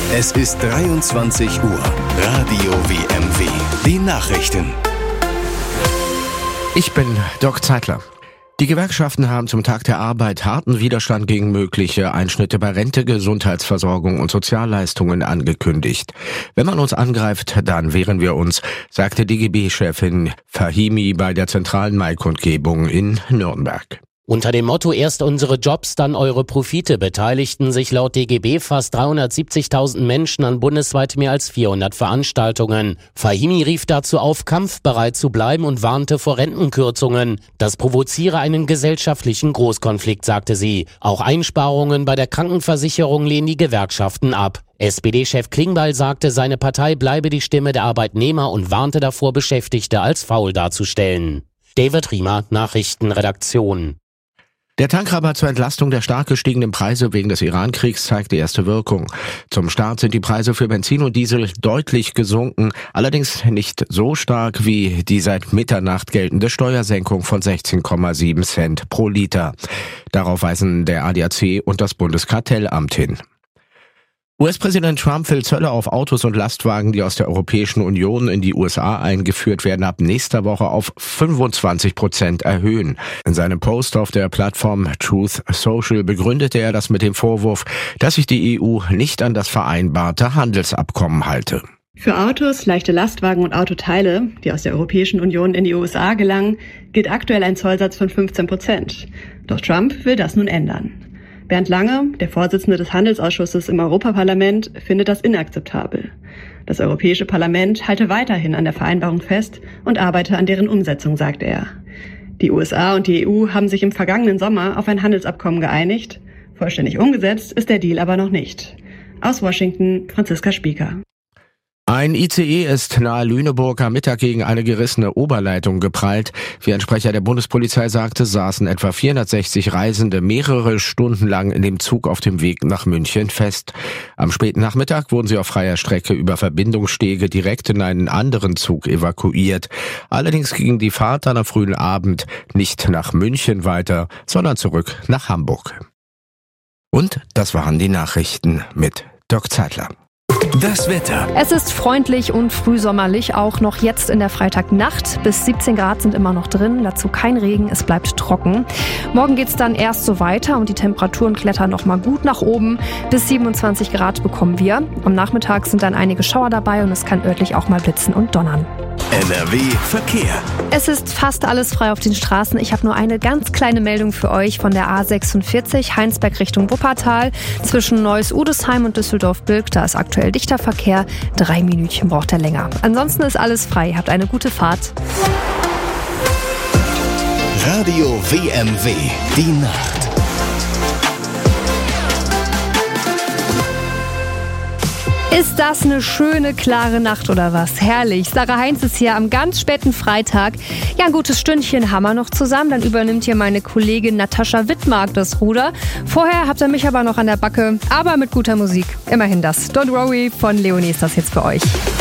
Es ist 23 Uhr. Radio WMW. Die Nachrichten. Ich bin Doc Zeitler. Die Gewerkschaften haben zum Tag der Arbeit harten Widerstand gegen mögliche Einschnitte bei Rente, Gesundheitsversorgung und Sozialleistungen angekündigt. Wenn man uns angreift, dann wehren wir uns, sagte DGB-Chefin Fahimi bei der zentralen Maikundgebung in Nürnberg. Unter dem Motto „Erst unsere Jobs, dann eure Profite" beteiligten sich laut DGB fast 370.000 Menschen an bundesweit mehr als 400 Veranstaltungen. Fahimi rief dazu auf, kampfbereit zu bleiben und warnte vor Rentenkürzungen. Das provoziere einen gesellschaftlichen Großkonflikt, sagte sie. Auch Einsparungen bei der Krankenversicherung lehnen die Gewerkschaften ab. SPD-Chef Klingbeil sagte, seine Partei bleibe die Stimme der Arbeitnehmer und warnte davor, Beschäftigte als faul darzustellen. David Riemer, Nachrichtenredaktion. Der Tankrabatt zur Entlastung der stark gestiegenen Preise wegen des Iran-Kriegs zeigt die erste Wirkung. Zum Start sind die Preise für Benzin und Diesel deutlich gesunken, allerdings nicht so stark wie die seit Mitternacht geltende Steuersenkung von 16,7 Cent pro Liter. Darauf weisen der ADAC und das Bundeskartellamt hin. US-Präsident Trump will Zölle auf Autos und Lastwagen, die aus der Europäischen Union in die USA eingeführt werden, ab nächster Woche auf 25% erhöhen. In seinem Post auf der Plattform Truth Social begründete er das mit dem Vorwurf, dass sich die EU nicht an das vereinbarte Handelsabkommen halte. Für Autos, leichte Lastwagen und Autoteile, die aus der Europäischen Union in die USA gelangen, gilt aktuell ein Zollsatz von 15%. Doch Trump will das nun ändern. Bernd Lange, der Vorsitzende des Handelsausschusses im Europaparlament, findet das inakzeptabel. Das Europäische Parlament halte weiterhin an der Vereinbarung fest und arbeite an deren Umsetzung, sagt er. Die USA und die EU haben sich im vergangenen Sommer auf ein Handelsabkommen geeinigt. Vollständig umgesetzt ist der Deal aber noch nicht. Aus Washington, Franziska Spieker. Ein ICE ist nahe Lüneburg am Mittag gegen eine gerissene Oberleitung geprallt. Wie ein Sprecher der Bundespolizei sagte, saßen etwa 460 Reisende mehrere Stunden lang in dem Zug auf dem Weg nach München fest. Am späten Nachmittag wurden sie auf freier Strecke über Verbindungsstege direkt in einen anderen Zug evakuiert. Allerdings ging die Fahrt dann am frühen Abend nicht nach München weiter, sondern zurück nach Hamburg. Und das waren die Nachrichten mit Doc Zeitler. Das Wetter. Es ist freundlich und frühsommerlich, auch noch jetzt in der Freitagnacht. Bis 17 Grad sind immer noch drin, dazu kein Regen, es bleibt trocken. Morgen geht's dann erst so weiter und die Temperaturen klettern noch mal gut nach oben. Bis 27 Grad bekommen wir. Am Nachmittag sind dann einige Schauer dabei und es kann örtlich auch mal blitzen und donnern. NRW Verkehr. Es ist fast alles frei auf den Straßen. Ich habe nur eine ganz kleine Meldung für euch von der A46 Heinsberg Richtung Wuppertal. Zwischen Neuss-Udesheim und Düsseldorf-Bilk, da ist aktuell dichter Verkehr. 3 Minütchen braucht er länger. Ansonsten ist alles frei. Habt eine gute Fahrt. Radio WMW. Die Nacht. Ist das eine schöne, klare Nacht oder was? Herrlich. Sarah Heinz ist hier am ganz späten Freitag. Ja, ein gutes Stündchen haben wir noch zusammen. Dann übernimmt hier meine Kollegin Natascha Wittmark das Ruder. Vorher habt ihr mich aber noch an der Backe, aber mit guter Musik. Immerhin das. Don't Worry von Leonie ist das jetzt für euch.